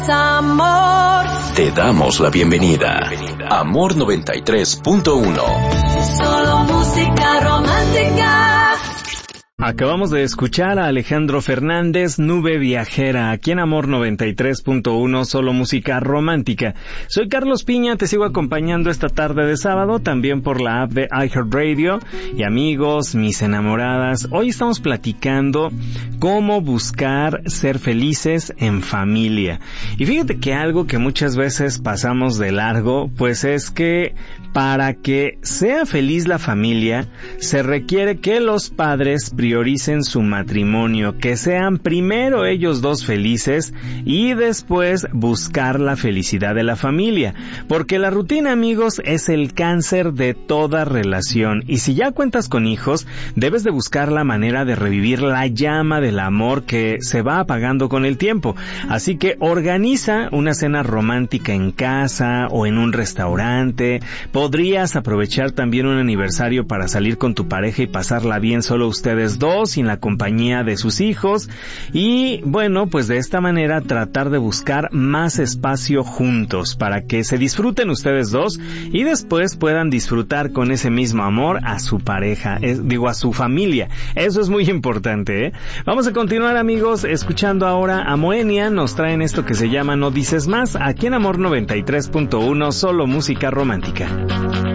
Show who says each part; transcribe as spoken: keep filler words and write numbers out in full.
Speaker 1: Amor.
Speaker 2: Te damos la bienvenida. Amor noventa y tres punto uno.
Speaker 1: Solo música romántica.
Speaker 3: Acabamos de escuchar a Alejandro Fernández, Nube Viajera, aquí en Amor noventa y tres punto uno, solo música romántica. Soy Carlos Piña, te sigo acompañando esta tarde de sábado, también por la app de iHeartRadio. Y amigos, mis enamoradas, hoy estamos platicando cómo buscar ser felices en familia. Y fíjate que algo que muchas veces pasamos de largo, pues es que para que sea feliz la familia, se requiere que los padres prioricen su matrimonio, que sean primero ellos dos felices y después buscar la felicidad de la familia. Porque la rutina, amigos, es el cáncer de toda relación. Y si ya cuentas con hijos, debes de buscar la manera de revivir la llama del amor que se va apagando con el tiempo. Así que organiza una cena romántica en casa o en un restaurante. Podrías aprovechar también un aniversario para salir con tu pareja y pasarla bien solo ustedes dos, sin la compañía de sus hijos. Y bueno, pues de esta manera tratar de buscar más espacio juntos para que se disfruten ustedes dos y después puedan disfrutar con ese mismo amor a su pareja, es, digo a su familia. Eso es muy importante, ¿eh? Vamos a continuar, amigos, escuchando ahora a Moenia. Nos traen esto que se llama No Dices Más, aquí en Amor noventa y tres punto uno, solo música romántica.